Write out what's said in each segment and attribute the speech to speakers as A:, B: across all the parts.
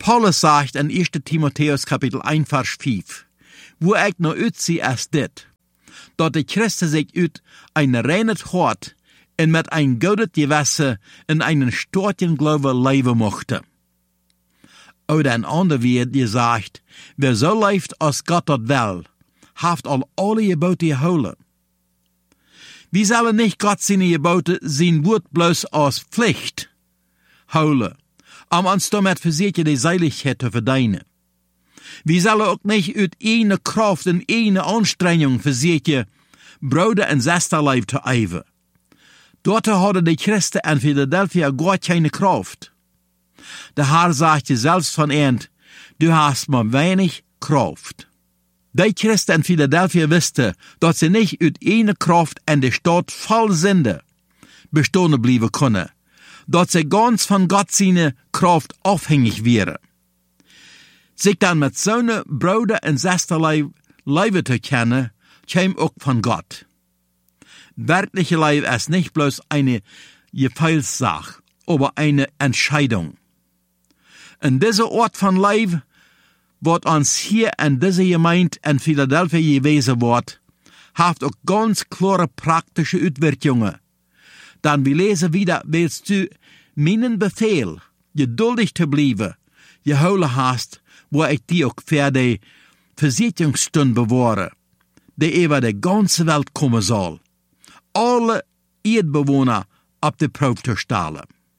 A: Paulus sagt in 1. Timotheus Kapitel 1, Vers 5, wo ich noch uitzie als dit, dat de Christen sich uit ein reines Hort und mit ein gutes Gewässer in einen starken Glaube leben mochte. Oder ein ander wird gesagt, wer so leeft als Gott dat will, haft al alle Gebote gehouden. Wie sollen nicht Gott seine Gebote sein Wort bloß als Pflicht houden, um uns damit versichern die Seiligkeit zu verdienen? Wie sollen auch nicht uit eine Kraft und eine Anstrengung versichern, Brüder und Schwesterleib zu eiven? Dort hadden die Christen in Philadelphia gar keine Kraft. Der Herr sagte selbst von ihnen, du hast mal wenig Kraft. Die Christen in Philadelphia wussten, dass sie nicht uit eine Kraft in der Stadt voll Sünde bestehen bleiben können, dass sie ganz von Gott seine Kraft abhängig wären. Sich dann mit so einer Brüder und Schwesterleib leben zu kennen, käme auch von Gott. Wirkliche Leib ist nicht bloß eine Gefühlssache, aber eine Entscheidung. In dieser Ort von Leib, was uns hier in dieser Gemeinde in Philadelphia gewesen wird, hat auch ganz klare praktische Auswirkungen. Dann wir lesen wieder, willst du meinen Befehl, geduldig zu bleiben, gehouden hast, wo ich die auch für die Versicherungsstunde bewahre, die über die ganze Welt kommen soll. Alle Erdbewohner auf die Probe zu stellen.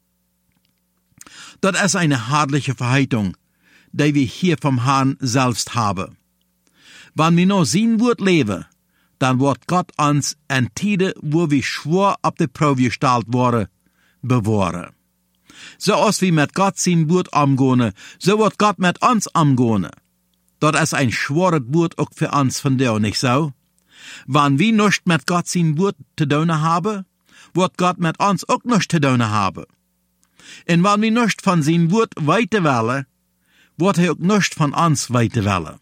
A: Das ist eine herrliche Verheißung, die wir hier vom Herrn selbst haben. Wenn wir noch sein Wort leben, dann wird Gott uns in Tiden, wo wir schwor auf die Probe gestellt worden, bewahren. So als wir mit Gott sein Wort umgehen, so wird Gott mit uns umgehen. Das ist ein schweres Wort auch für uns von dir, nicht so? Wenn wir nichts mit Gott sein Wort zu tun haben, wird Gott mit uns auch nichts zu tun haben. Und wenn wir nichts von sein Wort weiter wollen, wird er auch nichts von uns weiter wollen.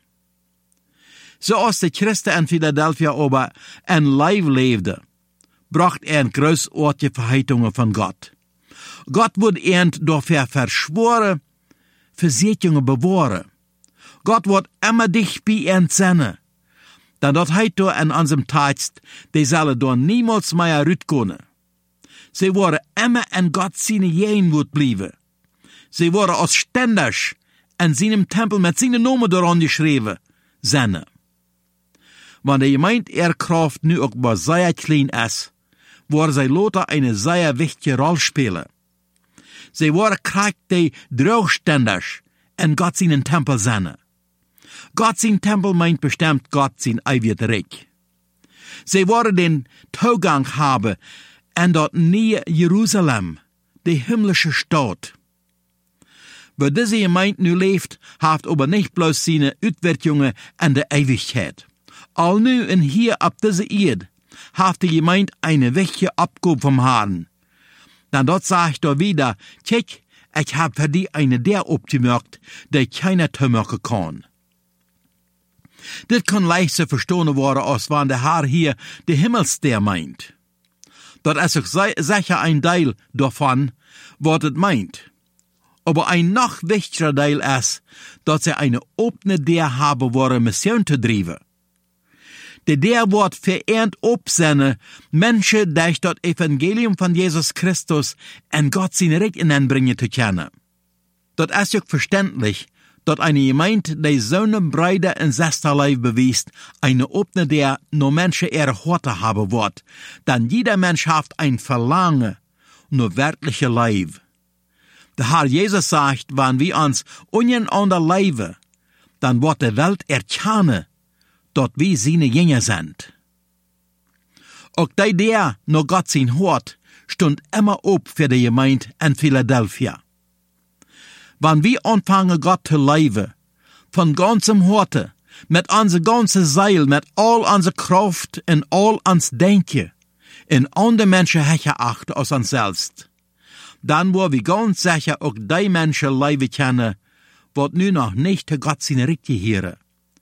A: So als die Christen in Philadelphia aber ein Leib lebten, bracht er großartige Verheißungen von Gott. Gott wird ihnen dafür verschworen, Versicherungen bewahren. Gott wird immer dicht bei ihnen sein. Denn das heißt in unserem Text, die sollen da niemals mehr rauskommen. Sie wollen immer in Gott seine Gegenwart bleiben. Sie wollen als ständig in seinem Tempel mit seinem Namen daran geschrieben sein. Wenn die Gemeinde ihre Kraft nu auch bei sehr klein ist, wollen sie lauter eine sehr wichtige Rolle spielen. Sie wollen Kraft, die drohständig in Gott seinen Tempel sein. Gott sein Tempel meint bestimmt Gott sein ewiges Reich. Sie wollen den Zugang haben in dort neue Jerusalem, die himmlische Stadt. Wo diese Gemeinde nu lebt, hat aber nicht bloß seine Auswirkungen in der Ewigkeit. All nu und hier ab dieser Erde hat die Gemeinde eine wichtige Abgabe vom Herrn. Dann dort sag ich da wieder, kijk, ich hab für die eine der abgemerkt, die keiner zumerken kann. Das kann leicht zu verstehen werden, als wenn der Herr hier die Himmelsster meint. Das ist auch sicher ein Teil davon, was es meint. Aber ein noch wichtiger Teil ist, dass sie eine offene der haben wollen, Mission zu treiben. Der wird verehrt obsende Menschen durch das Evangelium von Jesus Christus in Gott sein Recht hineinbringen zu können. Das ist auch verständlich, dass eine Gemeinde, die so eine Brüder und Schwesterleib beweist, eine offene der nur Menschen ihre Horte haben wird, denn jeder Mensch hat ein Verlangen, nur wirkliche Leib. Der Herr Jesus sagt, wenn wir uns untereinander leben, dann wird die Welt erkennen, dass wir seine Jünger sind. Auch der noch Gott sein Hort, stund immer ob für die Gemeinde in Philadelphia. Wenn wir anfangen, Gott zu leben, von ganzem Horte, mit unser ganze Seil, mit all unserer Kraft und all uns Denken, in andere Menschen hecher achten als uns selbst, dann wo wir ganz sicher auch die Menschen leben können, wat nu noch nicht zu Gott sein Recht gehören,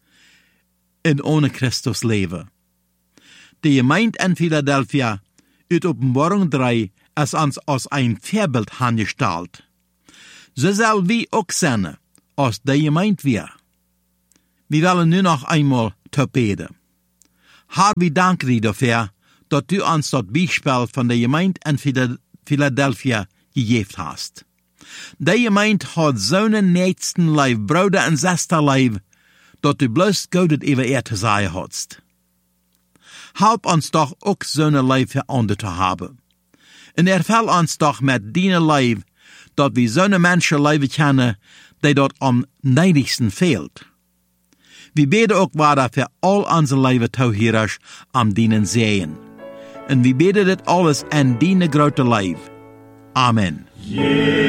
A: und ohne Christus leben. Die Gemeinde in Philadelphia, uit Offenbarung 3, ist uns als ein Vorbild angestellt. So soll wir auch sein, als die gemeint wir. Wir wollen nu noch einmal te beten. Herr, wir danken dir dafür, dass du uns das Beispiel von der Gemeinde in Philadelphia gegeben hast. Die Gemeinde hat so einen nächsten Leib, Bruder und Schwester Leib, dass du bloß Gott über ihr zu sagen hast. Help uns doch auch so eine Leib für andere zu haben. Und erfüll uns doch mit deiner Leib, dass wir so eine Menschen leben kennen, die dort am neidigsten fehlt. Wir beten auch weiter für all unsere Leben Tauhirers am dienen sehen. Und wir beten das alles in deine große Leib. Amen.